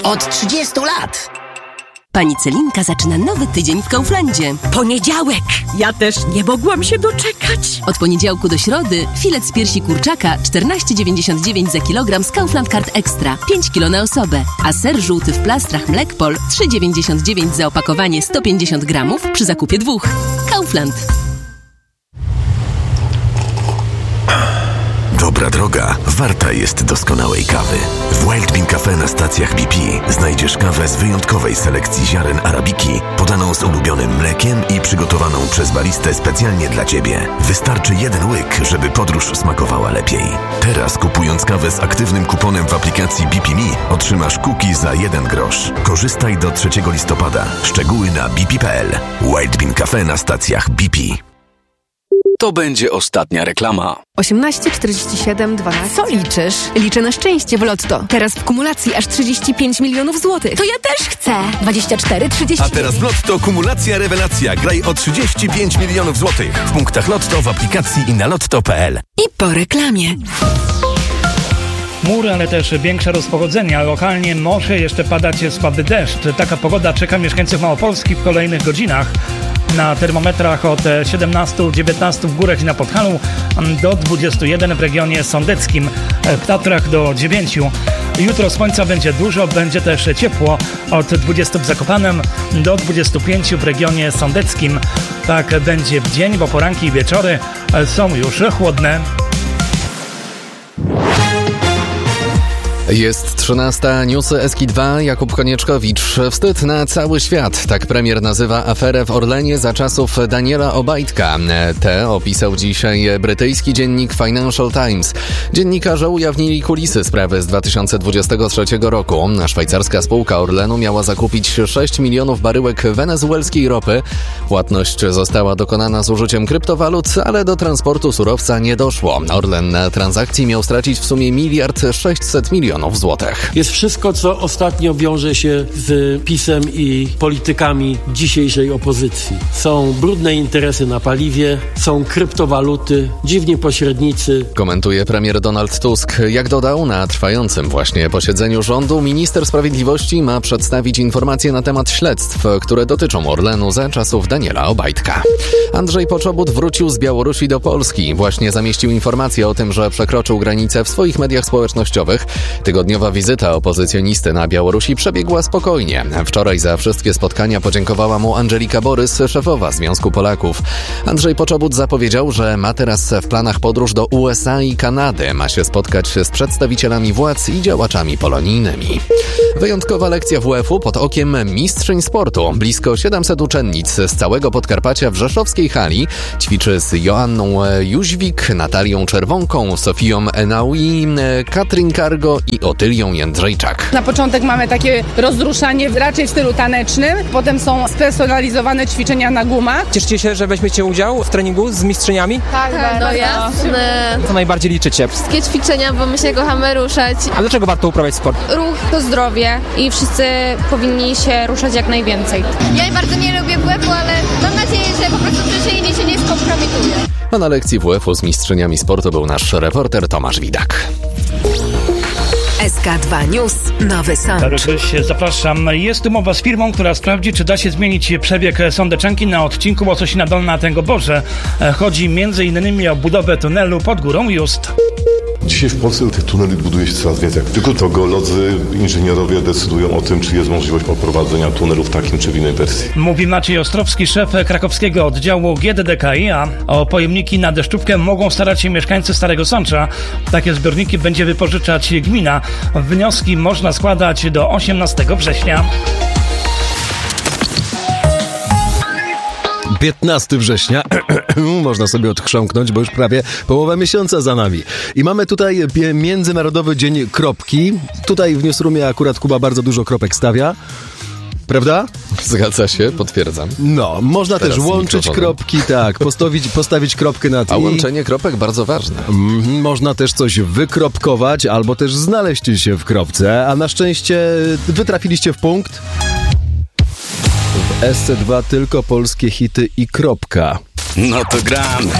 Od 30 lat. Pani Celinka zaczyna nowy tydzień w Kauflandzie. Poniedziałek! Ja też nie mogłam się doczekać. Od poniedziałku do środy filet z piersi kurczaka 14,99 za kilogram z Kaufland Card Extra. 5 kg na osobę. A ser żółty w plastrach Mlekpol 3,99 za opakowanie 150 gramów przy zakupie 2. Kaufland. Dobra droga warta jest doskonałej kawy. W Wild Bean Cafe na stacjach BP znajdziesz kawę z wyjątkowej selekcji ziaren arabiki, podaną z ulubionym mlekiem i przygotowaną przez baristę specjalnie dla Ciebie. Wystarczy jeden łyk, żeby podróż smakowała lepiej. Teraz kupując kawę z aktywnym kuponem w aplikacji BP.me otrzymasz cookie za 1 grosz. Korzystaj do 3 listopada. Szczegóły na bp.pl. Wild Bean Cafe na stacjach BP. To będzie ostatnia reklama. 18, 47, 12. Co liczysz? Liczę na szczęście w Lotto. Teraz w kumulacji aż 35 milionów złotych. To ja też chcę. 24, 30. A teraz w Lotto kumulacja rewelacja. Graj o 35 milionów złotych. W punktach Lotto, w aplikacji i na lotto.pl. I po reklamie. Chmury, ale też większe rozpogodzenia. Lokalnie może jeszcze padać słaby deszcz. Taka pogoda czeka mieszkańców Małopolski w kolejnych godzinach. Na termometrach od 17-19 w górach i na Podhalu do 21 w regionie sądeckim, w Tatrach do 9. Jutro słońca będzie dużo, będzie też ciepło od 20 w Zakopanem do 25 w regionie sądeckim. Tak będzie w dzień, bo poranki i wieczory są już chłodne. Jest 13, newsy Eski 2, Jakub Konieczkowicz. Wstyd na cały świat. Tak premier nazywa aferę w Orlenie za czasów Daniela Obajtka. Tę opisał dzisiaj brytyjski dziennik Financial Times. Dziennikarze ujawnili kulisy sprawy z 2023 roku. Szwajcarska spółka Orlenu miała zakupić 6 milionów baryłek wenezuelskiej ropy. Płatność została dokonana z użyciem kryptowalut, ale do transportu surowca nie doszło. Orlen na transakcji miał stracić w sumie 1,6 miliarda złotych. Jest wszystko, co ostatnio wiąże się z PiS-em i politykami dzisiejszej opozycji. Są brudne interesy na paliwie, są kryptowaluty, dziwni pośrednicy. Komentuje premier Donald Tusk. Jak dodał, na trwającym właśnie posiedzeniu rządu minister sprawiedliwości ma przedstawić informacje na temat śledztw, które dotyczą Orlenu za czasów Daniela Obajtka. Andrzej Poczobut wrócił z Białorusi do Polski. Właśnie zamieścił informację o tym, że przekroczył granicę w swoich mediach społecznościowych. Tygodniowa wizyta opozycjonisty na Białorusi przebiegła spokojnie. Wczoraj za wszystkie spotkania podziękowała mu Angelika Borys, szefowa Związku Polaków. Andrzej Poczobut zapowiedział, że ma teraz w planach podróż do USA i Kanady. Ma się spotkać z przedstawicielami władz i działaczami polonijnymi. Wyjątkowa lekcja WF-u pod okiem mistrzyń sportu. Blisko 700 uczennic z całego Podkarpacia w rzeszowskiej hali ćwiczy z Joanną Jóźwik, Natalią Czerwonką, Sofią Enaui, Katrin Kargo i Otylią Jędrzejczak. Na początek mamy takie rozruszanie raczej w stylu tanecznym, potem są spersonalizowane ćwiczenia na gumach. Cieszycie się, że weźmiecie udział w treningu z mistrzyniami? Tak, no jasne. Co najbardziej liczycie? Wszystkie ćwiczenia, bo my się kochamy ruszać. A dlaczego warto uprawiać sport? Ruch to zdrowie i wszyscy powinni się ruszać jak najwięcej. Ja bardzo nie lubię WF-u, ale mam nadzieję, że po prostu przyjęcie się nie skompromituje. A na lekcji WF-u z mistrzyniami sportu był nasz reporter Tomasz Widak. SK2 News, Nowy Sącz. Zapraszam. Jest umowa z firmą, która sprawdzi, czy da się zmienić przebieg Sądeczanki na odcinku Łososina Dolna-Tęgoborze. Chodzi m.in. o budowę tunelu pod górą Just. Dzisiaj w Polsce tych tuneli buduje się coraz więcej. Tylko to geolodzy, inżynierowie decydują o tym, czy jest możliwość poprowadzenia tunelu w takim czy w innej wersji. Mówi Maciej Ostrowski, szef krakowskiego oddziału GDDKiA. O pojemniki na deszczówkę mogą starać się mieszkańcy Starego Sącza. Takie zbiorniki będzie wypożyczać gmina. Wnioski można składać do 18 września. 15 września, można sobie odchrząknąć, bo już prawie połowa miesiąca za nami. I mamy tutaj Międzynarodowy Dzień Kropki. Tutaj w Newsroomie akurat Kuba bardzo dużo kropek stawia. Prawda? Zgadza się, potwierdzam. No, można teraz też łączyć kropki, tak, postawić kropkę nad i. A łączenie kropek bardzo ważne. Można też coś wykropkować, albo też znaleźć się w kropce, a na szczęście wy trafiliście w punkt. W SC2 tylko polskie hity i kropka. No to gramy.